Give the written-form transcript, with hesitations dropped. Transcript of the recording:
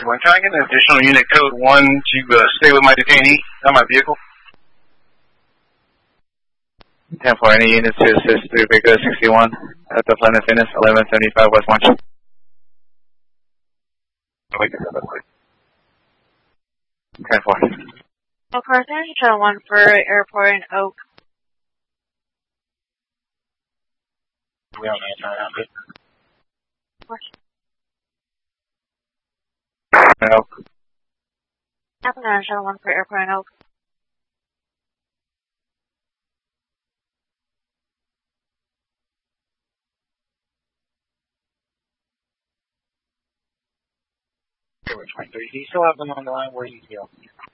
1, can I get an additional unit code 1 to stay with my detainee, not my vehicle? 10 for any units to assist through Baker 61 at the Planet Fitness, 1175 West March. Wait, 10 for. Car 30, Channel 1 for Airport and Oak. We don't answer right now, Oak. Happened on Channel 1 for Airport and Oak. Do you still have them on the line? Where do you go?